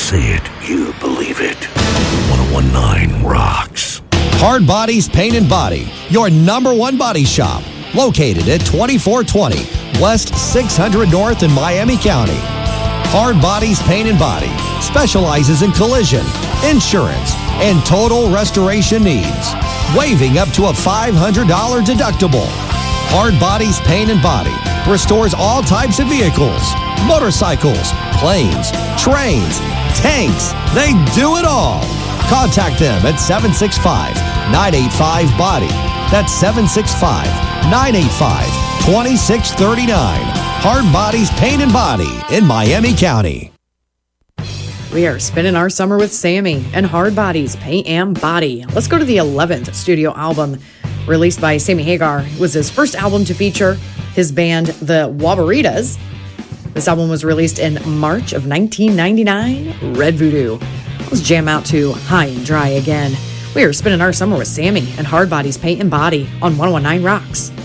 say it, you believe it. 1019 rocks. Hard Bodies Paint and Body, your number one body shop. Located at 2420 West 600 North in Miami County. Hard Bodies Paint and Body specializes in collision, insurance, and total restoration needs. Waiving up to a $500 deductible. Hard Bodies Paint and Body restores all types of vehicles, motorcycles, planes, trains, tanks. They do it all. Contact them at 765-985-BODY. That's 765-985-2639. Hard Bodies Paint and Body in Miami County. We are spinning our summer with Sammy and Hard Bodies Paint and Body. Let's go to the 11th studio album released by Sammy Hagar. It was his first album to feature his band, the Wabaritas. This album was released in March of 1999, Red Voodoo. Let's jam out to High and Dry Again. We are spinning our summer with Sammy and Hard Bodies Paint and Body on 1019 Rocks.